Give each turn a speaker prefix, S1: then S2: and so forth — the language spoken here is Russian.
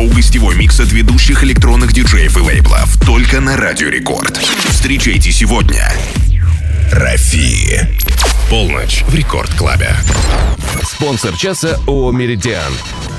S1: Шоу-гостевой микс от ведущих электронных диджеев и лейблов только на Радио Рекорд. Встречайте сегодня Рафи. Полночь в Рекорд Клабе.
S2: Спонсор часа ООО «Меридиан».